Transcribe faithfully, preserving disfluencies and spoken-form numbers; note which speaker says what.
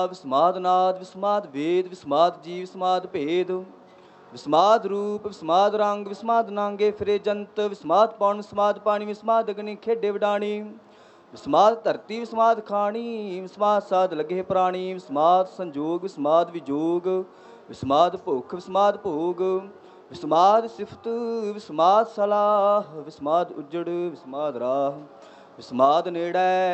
Speaker 1: ਵਿਸਮਾਦ ਨਾਦ ਵਿਸਮਾਦ ਵੇਦ ਵਿਸਮਾਦ ਜੀਵ ਵਿਸਮਾਦ ਭੇਦ ਵਿਸਮਾਦ ਰੂਪ ਵਿਸਮਾਦ ਰੰਗ ਵਿਸਮਾਦ ਨਾਂਗੇ ਫਿਰੇ ਜੰਤ ਵਿਸਮਾਦ ਪੌਣ ਵਿਸਮਾਦ ਪਾਣੀ ਵਿਸਮਾਦ ਅਗਨੀ ਖੇਡੇ ਵਡਾਣੀ ਵਿਸਮਾਦ ਧਰਤੀ ਵਿਸਮਾਦ ਖਾਣੀ ਵਿਸਮਾਦ ਸਾਧ ਲੱਗੇ ਪ੍ਰਾਣੀ ਵਿਸਮਾਦ ਸੰਜੋਗ ਵਿਸਮਾਦ ਵਿਜੋਗ ਵਿਸਮਾਦ ਭੁੱਖ ਵਿਸਮਾਦ ਭੋਗ ਵਿਸਮਾਦ ਸਿਫਤ ਵਿਸਮਾਦ ਸਲਾਹ ਵਿਸਮਾਦ ਉਜੜ ਵਿਸਮਾਦ ਰਾਹ ਵਿਸਮਾਦ ਨੇੜੈ